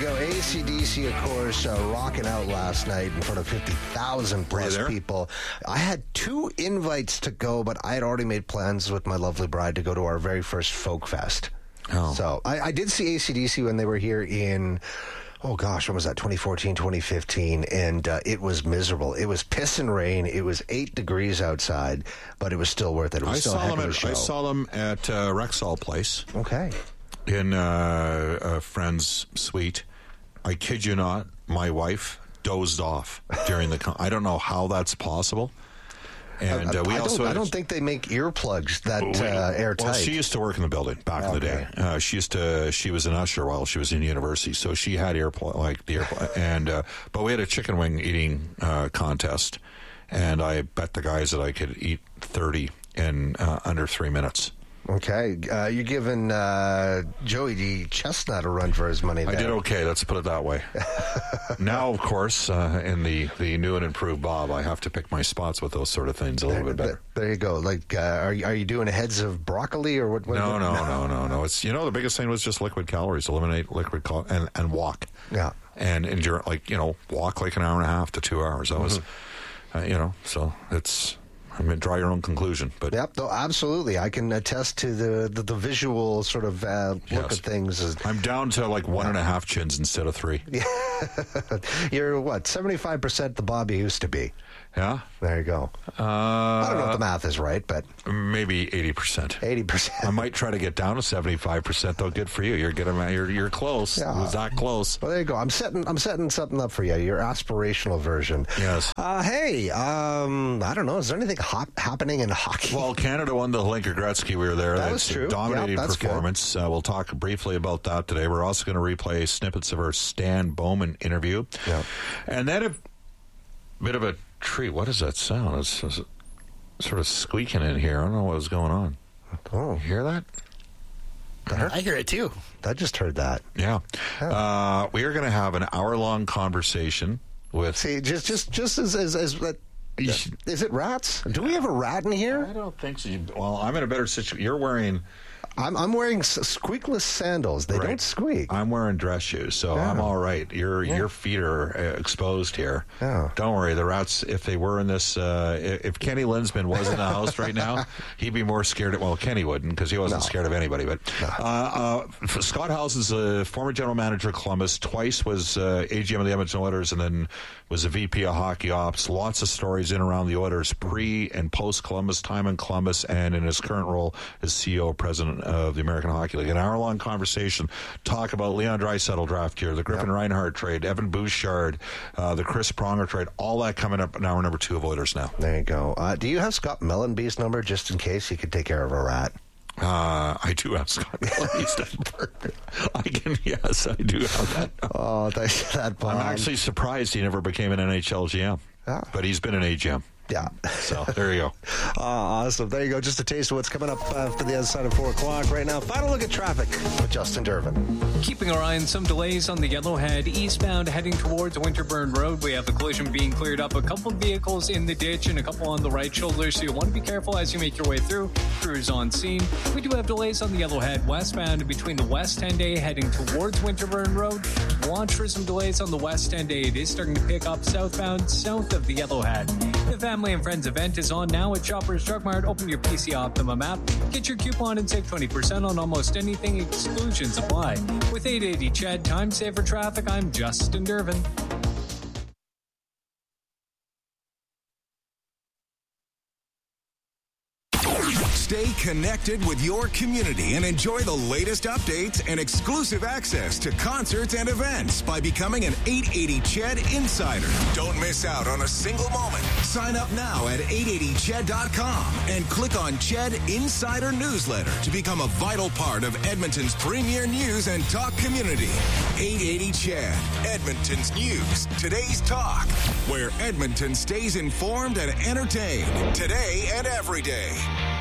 go. AC/DC, of course, rocking out last night in front of 50,000 plus people. I had 2 invites to go, but I had already made plans with my lovely bride to go to our very first Folk Fest. Oh. So I did see AC/DC when they were here in... Oh, gosh, when was that? 2014, 2015, and it was miserable. It was piss and rain. It was 8 degrees outside, but it was still worth it. It was still a heck of a show. I saw them at Rexall Place. Okay. In a friend's suite. I kid you not, my wife dozed off during the... I don't know how that's possible. And I don't think they make earplugs that airtight. Well, she used to work in the building back in the day. She was an usher while she was in university, so she had earplug, and but we had a chicken wing eating contest, and I bet the guys that I could eat 30 in under 3 minutes. Okay, you're giving Joey D. Chestnut a run for his money there. I did okay, let's put it that way. Now, of course, in the new and improved Bob, I have to pick my spots with those sort of things a little bit better. There you go. Like, are you doing heads of broccoli or what? No. It's, the biggest thing was just liquid calories. Eliminate liquid calories and walk. Yeah. And endure, walk like an hour and a half to 2 hours. That was, so it's... I mean, draw your own conclusion. But yep, no, absolutely. I can attest to the visual sort of look at things. I'm down to 1.5 chins instead of 3. You're 75% the Bob you used to be. Yeah? There you go. I don't know if the math is right, but... Maybe 80%. 80%. I might try to get down to 75%, though. Good for you. You're close. Yeah. It was that close. Well, there you go. I'm setting something up for you, your aspirational version. Yes. Hey, I don't know. Is there anything happening in hockey? Well, Canada won the Linka Gretzky. We were there. That was true. Dominating performance. We'll talk briefly about that today. We're also going to replay snippets of our Stan Bowman interview. Yeah. And then a bit of a treat. What is that sound? It's sort of squeaking in here. I don't know what was going on. Oh, you hear that? I hear it too. I just heard that. Yeah. We are going to have an hour-long conversation with... See, just as is it rats? Do we have a rat in here? I don't think so. Well, I'm in a better situation. You're wearing... I'm wearing squeakless sandals. They don't squeak. I'm wearing dress shoes, so I'm all right. Your feet are exposed here. Yeah. Don't worry. The rats, if they were in this, if Kenny Linsman was in the house right now, he'd be more scared. Well, Kenny wouldn't because he wasn't scared of anybody. But Scott House is a former general manager of Columbus. Twice was AGM of the Edmonton Oilers, and then was a VP of hockey ops. Lots of stories in around the Oilers pre and post Columbus, time in Columbus, and in his current role as CEO, president of the American Hockey League. An hour-long conversation. Talk about Leon Draisaitl draft here, the Griffin Reinhart trade, Evan Bouchard, the Chris Pronger trade, all that coming up in hour number 2 of Oilers Now. There you go. Do you have Scott Mellenby's number just in case he could take care of a rat? I do have Scott Mellenby's number. Yes, I do have that. Oh, that bomb. I'm actually surprised he never became an NHL GM, but he's been an AGM. Yeah. So there you go. Awesome. There you go. Just a taste of what's coming up after the other side of 4 o'clock. Right now, final look at traffic with Justin Dervin. Keeping our eye on some delays on the Yellowhead eastbound heading towards Winterburn Road. We have the collision being cleared up. A couple of vehicles in the ditch and a couple on the right shoulder, so you want to be careful as you make your way through. Crews on scene. We do have delays on the Yellowhead westbound between the West End A heading towards Winterburn Road. Watch for some delays on the West End A. It is starting to pick up southbound south of the Yellowhead. The Family and Friends event is on now at Shoppers Drug Mart. Open your PC Optimum app. Get your coupon and save 20% on almost anything. Exclusions apply. With 880 Ched, time saver traffic, I'm Justin Dervin. Stay connected with your community and enjoy the latest updates and exclusive access to concerts and events by becoming an 880 Ched Insider. Don't miss out on a single moment. Sign up now at 880ched.com and click on Ched Insider Newsletter to become a vital part of Edmonton's premier news and talk community. 880 Ched, Edmonton's news, today's talk, where Edmonton stays informed and entertained today and every day.